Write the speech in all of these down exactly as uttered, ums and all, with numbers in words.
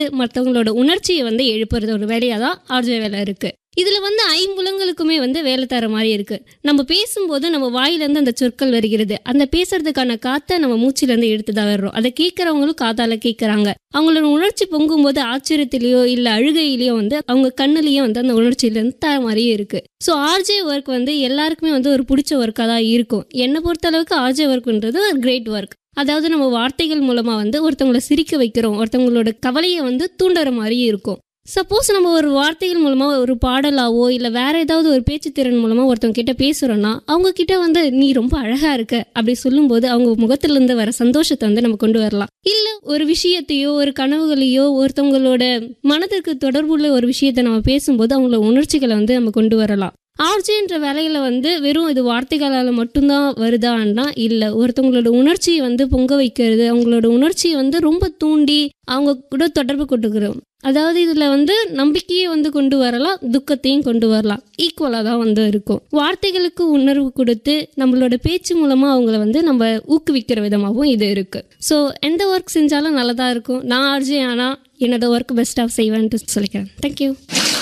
மற்றவங்களோட உணர்ச்சியை வந்து எழுப்புறது ஒரு வேலையா தான் ஆர்ஜே வேலை இருக்கு. இதுல வந்து ஐம்புலங்களுக்குமே வந்து வேலை தர மாதிரி இருக்கு. நம்ம பேசும்போது நம்ம வாயிலிருந்து அந்த சொற்கள் வருகிறது. அந்த பேசுறதுக்கான காத்தை நம்ம மூச்சில இருந்து எடுத்துதான் வர்றோம். அதை கேட்கறவங்களும் காதால கேட்கறாங்க. அவங்களோட உணர்ச்சி பொங்கும் போது ஆச்சரியத்திலயோ இல்ல அழுகையிலயோ வந்து அவங்க கண்ணுலயும் வந்து அந்த உணர்ச்சியில இருந்து தர மாதிரியே இருக்கு. ஸோ ஆர்ஜே ஒர்க் வந்து எல்லாருக்குமே வந்து ஒரு பிடிச்ச ஒர்க்கா தான் இருக்கும். என்னை பொறுத்த அளவுக்கு ஆர்ஜே ஒர்க்ன்றது ஒரு கிரேட் ஒர்க். அதாவது நம்ம வார்த்தைகள் மூலமா வந்து ஒருத்தவங்களை சிரிக்க வைக்கிறோம், ஒருத்தவங்களோட கவலையை வந்து தூண்டுற மாதிரி இருக்கும். சப்போஸ் நம்ம ஒரு வார்த்தைகள் மூலமா ஒரு பாடலாவோ இல்ல வேற ஏதாவது ஒரு பேச்சு திறன் மூலமா ஒருத்தவங்க கிட்ட பேசுறோம்னா அவங்க கிட்ட வந்து நீ ரொம்ப அழகா இருக்க அப்படி சொல்லும்போது அவங்க முகத்துல இருந்து வர சந்தோஷத்தை வந்து நம்ம கொண்டு வரலாம். இல்ல ஒரு விஷயத்தையோ ஒரு கனவுகளையோ ஒருத்தவங்களோட மனதிற்கு தொடர்புள்ள ஒரு விஷயத்த நம்ம பேசும்போது அவங்களோட உணர்ச்சிகளை வந்து நம்ம கொண்டு வரலாம். ஆர்ஜேன்ற வேலையில வந்து வெறும் இது வார்த்தைகளால் மட்டும்தான் வருதான்னா இல்லை. ஒருத்தவங்களோட உணர்ச்சியை வந்து பொங்க வைக்கிறது, அவங்களோட உணர்ச்சியை வந்து ரொம்ப தூண்டி அவங்க கூட தொடர்பு கொண்டுக்கிறோம். அதாவது இதுல வந்து நம்பிக்கையை வந்து கொண்டு வரலாம், துக்கத்தையும் கொண்டு வரலாம். ஈக்குவலாக தான் வந்து இருக்கும். வார்த்தைகளுக்கு உணர்வு கொடுத்து நம்மளோட பேச்சு மூலமா அவங்கள வந்து நம்ம ஊக்குவிக்கிற விதமாகவும் இது இருக்கு. ஸோ எந்த ஒர்க் செஞ்சாலும் நல்லதா இருக்கும். நான் ஆர்ஜே ஆனா என்னோட ஒர்க் பெஸ்ட்டாக செய்வேன்ட்டு சொல்லிக்கிறேன். தேங்க்யூ.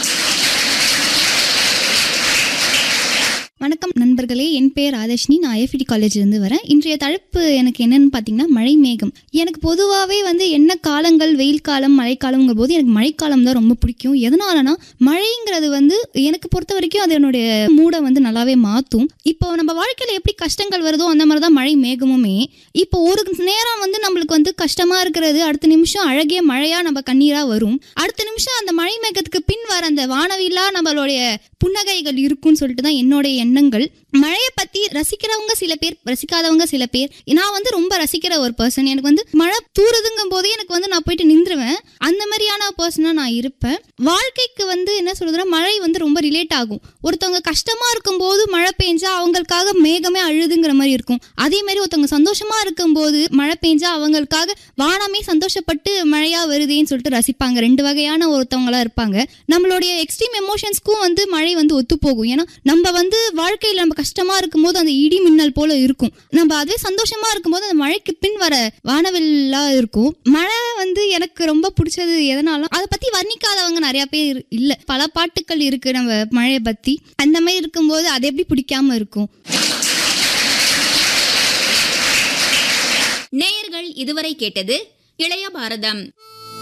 வணக்கம் நண்பர்களே, என் பேர் ஆதர்ஷினி. நான் ஐஎஃப்டி காலேஜ்லேருந்து வரேன். இன்றைய தலைப்பு எனக்கு என்னென்னு பார்த்தீங்கன்னா மழை மேகம். எனக்கு பொதுவாகவே வந்து என்ன காலங்கள், வெயில் காலம், மழைக்காலங்கிற போது எனக்கு மழைக்காலம் தான் ரொம்ப பிடிக்கும். எதனாலனா மழைங்கிறது வந்து எனக்கு பொறுத்த வரைக்கும் அது என்னுடைய மூடை வந்து நல்லாவே மாற்றும். இப்போ நம்ம வாழ்க்கையில் எப்படி கஷ்டங்கள் வருதோ அந்த மாதிரி தான் மழை மேகமுமே. இப்போ ஒரு நேரம் வந்து நம்மளுக்கு வந்து கஷ்டமாக இருக்கிறது அடுத்த நிமிஷம் அழகிய மழையாக நம்ம கண்ணீராக வரும். அடுத்த நிமிஷம் அந்த மழை மேகத்துக்கு பின் வர அந்த வானவில்லா நம்மளுடைய புன்னகைகள் இருக்கும்னு சொல்லிட்டு தான் என்னுடைய எண்ணங்கள். மழையை பத்தி ரசிக்கிறவங்க சில பேர், ரசிக்காதவங்க சில பேர். நான் வந்து ரொம்ப ரசிக்கிற ஒரு பர்சன். எனக்கு வந்து மழை தூருதுங்கும் போதே எனக்கு வந்து நான் போயிட்டு நின்றுவேன். அந்த மாதிரியான பர்சனா நான் இருப்பேன். வாழ்க்கைக்கு வந்து என்ன சொல்றதுன்னா மழை வந்து ரொம்ப ரிலேட் ஆகும். ஒருத்தவங்க கஷ்டமா இருக்கும் போது மழை பெஞ்சா அவங்களுக்காக மேகமே அழுதுங்கிற மாதிரி இருக்கும். அதே மாதிரி ஒருத்தவங்க சந்தோஷமா இருக்கும் போது மழை பெஞ்சா அவங்களுக்காக வானமே சந்தோஷப்பட்டு மழையா வருதேன்னு சொல்லிட்டு ரசிப்பாங்க. ரெண்டு வகையான ஒருத்தவங்களா இருப்பாங்க. நம்மளுடைய எக்ஸ்ட்ரீம் எமோஷன்ஸ்க்கும் வந்து மழை வந்து ஒத்து போகும். ஏன்னா நம்ம வந்து வாழ்க்கையில் நம்ம கஷ்டமா இருக்கும் போது அந்த இடி மின்னல் போல இருக்கும். நம்ம அதுவே சந்தோஷமா இருக்கும் போது அந்த மழைக்கு பின் வர வானவில்லா இருக்கும். மழை வந்து எனக்கு ரொம்ப பிடிச்சது எதனாலும் அதை பத்தி வர்ணிக்காதவங்க நிறைய பேர் இல்ல. பல பாட்டுக்கள் இருக்கு நம்ம மழையை பத்தி. அந்த மாதிரி இருக்கும்போது அது எப்படி பிடிக்காம இருக்கும்? நேயர்கள் இதுவரை கேட்டது இளைய பாரதம்.